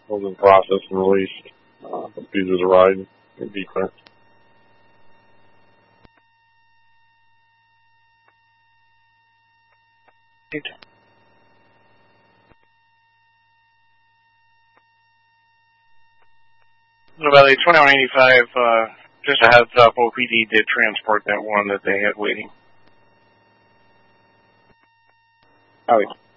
was in process and released. Abuses a ride and be clear. About a 2185, just a heads up, OPD did transport that one that they had waiting. Howdy.